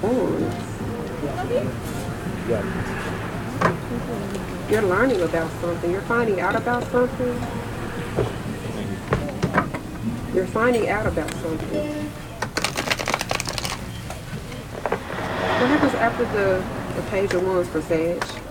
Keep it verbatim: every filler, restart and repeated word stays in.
Wands. Yeah. You're learning about something. You're finding out about something. You're finding out about something. What happens after the, the page of wands for Sag?